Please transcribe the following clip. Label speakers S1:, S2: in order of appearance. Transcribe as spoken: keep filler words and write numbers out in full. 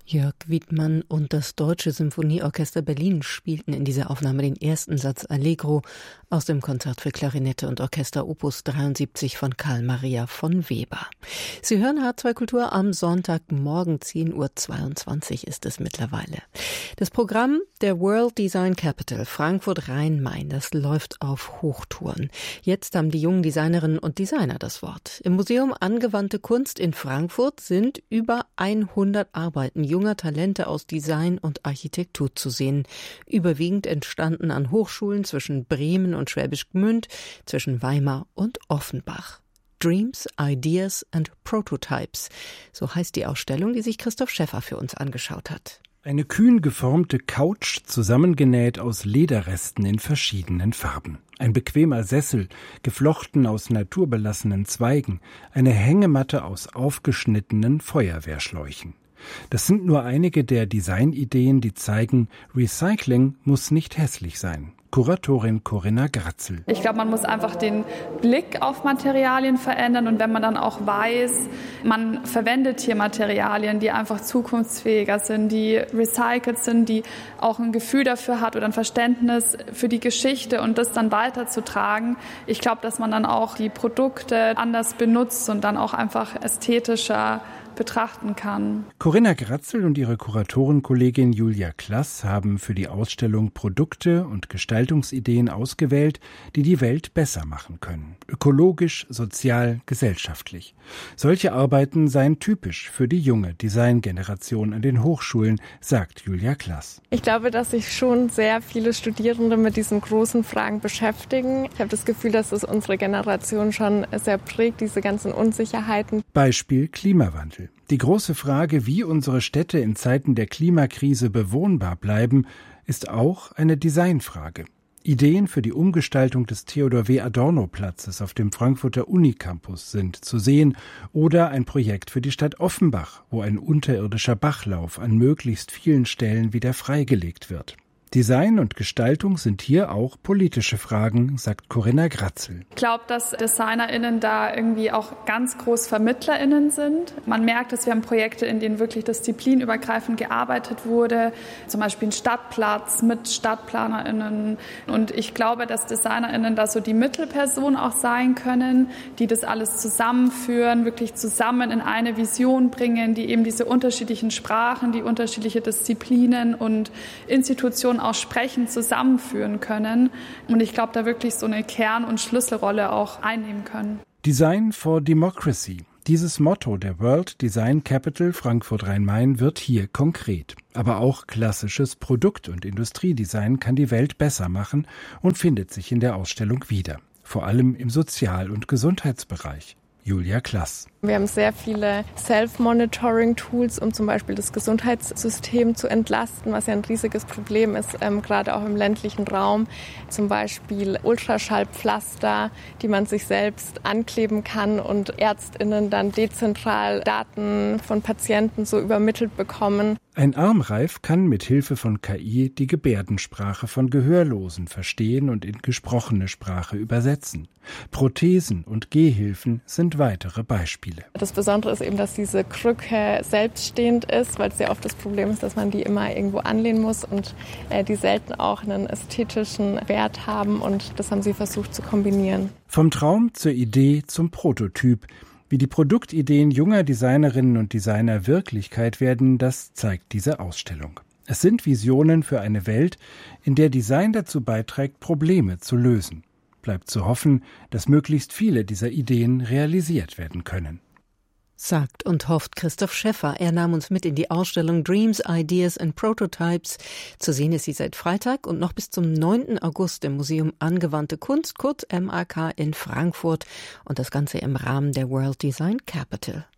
S1: Jörg Wiedmann und das Deutsche Symphonieorchester Berlin spielten in dieser Aufnahme den ersten Satz Allegro aus dem Konzert für Klarinette und Orchester Opus dreiundsiebzig von Carl Maria von Weber. Sie hören H zwei Kultur am Sonntagmorgen, zehn Uhr zweiundzwanzig ist es mittlerweile. Das Programm der World Design Capital Frankfurt-Rhein-Main, das läuft auf Hochtouren. Jetzt haben die jungen Designerinnen und Designer das Wort. Im Museum Angewandte Kunst in Frankfurt sind über hundert Arbeiten junger Talente aus Design und Architektur zu sehen. Überwiegend entstanden an Hochschulen zwischen Bremen und Schwäbisch Gmünd, zwischen Weimar und Offenbach. Dreams, Ideas and Prototypes, so heißt die Ausstellung, die sich Christoph Schäffer für uns angeschaut hat.
S2: Eine kühn geformte Couch, zusammengenäht aus Lederresten in verschiedenen Farben. Ein bequemer Sessel, geflochten aus naturbelassenen Zweigen. Eine Hängematte aus aufgeschnittenen Feuerwehrschläuchen. Das sind nur einige der Designideen, die zeigen, Recycling muss nicht hässlich sein. Kuratorin Corinna Gratzel.
S3: Ich glaube, man muss einfach den Blick auf Materialien verändern und wenn man dann auch weiß, man verwendet hier Materialien, die einfach zukunftsfähiger sind, die recycelt sind, die auch ein Gefühl dafür hat oder ein Verständnis für die Geschichte und das dann weiterzutragen. Ich glaube, dass man dann auch die Produkte anders benutzt und dann auch einfach ästhetischer betrachten kann.
S2: Corinna Gratzel und ihre Kuratorenkollegin Julia Klass haben für die Ausstellung Produkte und Gestaltungsideen ausgewählt, die die Welt besser machen können. Ökologisch, sozial, gesellschaftlich. Solche Arbeiten seien typisch für die junge Designgeneration an den Hochschulen, sagt Julia Klass.
S4: Ich glaube, dass sich schon sehr viele Studierende mit diesen großen Fragen beschäftigen. Ich habe das Gefühl, dass es unsere Generation schon sehr prägt, diese ganzen Unsicherheiten.
S2: Beispiel Klimawandel. Die große Frage, wie unsere Städte in Zeiten der Klimakrise bewohnbar bleiben, ist auch eine Designfrage. Ideen für die Umgestaltung des Theodor W. Adorno-Platzes auf dem Frankfurter Unicampus sind zu sehen oder ein Projekt für die Stadt Offenbach, wo ein unterirdischer Bachlauf an möglichst vielen Stellen wieder freigelegt wird. Design und Gestaltung sind hier auch politische Fragen, sagt Corinna Gratzel.
S3: Ich glaube, dass DesignerInnen da irgendwie auch ganz groß VermittlerInnen sind. Man merkt, dass wir haben Projekte, in denen wirklich disziplinübergreifend gearbeitet wurde, zum Beispiel ein Stadtplatz mit StadtplanerInnen. Und ich glaube, dass DesignerInnen da so die Mittelperson auch sein können, die das alles zusammenführen, wirklich zusammen in eine Vision bringen, die eben diese unterschiedlichen Sprachen, die unterschiedliche Disziplinen und Institutionen auch sprechend zusammenführen können. Und ich glaube, da wirklich so eine Kern- und Schlüsselrolle auch einnehmen können.
S2: Design for Democracy. Dieses Motto der World Design Capital Frankfurt-Rhein-Main wird hier konkret. Aber auch klassisches Produkt- und Industriedesign kann die Welt besser machen und findet sich in der Ausstellung wieder. Vor allem im Sozial- und Gesundheitsbereich. Julia Klass.
S4: Wir haben sehr viele Self-Monitoring-Tools, um zum Beispiel das Gesundheitssystem zu entlasten, was ja ein riesiges Problem ist, ähm, gerade auch im ländlichen Raum. Zum Beispiel Ultraschallpflaster, die man sich selbst ankleben kann und ÄrztInnen dann dezentral Daten von Patienten so übermittelt bekommen.
S2: Ein Armreif kann mit Hilfe von K I die Gebärdensprache von Gehörlosen verstehen und in gesprochene Sprache übersetzen. Prothesen und Gehhilfen sind weitere Beispiele.
S4: Das Besondere ist eben, dass diese Krücke selbststehend ist, weil es ja oft das Problem ist, dass man die immer irgendwo anlehnen muss und äh, die selten auch einen ästhetischen Wert haben und das haben sie versucht zu kombinieren.
S2: Vom Traum zur Idee zum Prototyp. Wie die Produktideen junger Designerinnen und Designer Wirklichkeit werden, das zeigt diese Ausstellung. Es sind Visionen für eine Welt, in der Design dazu beiträgt, Probleme zu lösen. Bleibt zu hoffen, dass möglichst viele dieser Ideen realisiert werden können.
S1: Sagt und hofft Christoph Schäffer. Er nahm uns mit in die Ausstellung Dreams, Ideas and Prototypes. Zu sehen ist sie seit Freitag und noch bis zum neunten August im Museum Angewandte Kunst, kurz M A K in Frankfurt. Und das Ganze im Rahmen der World Design Capital.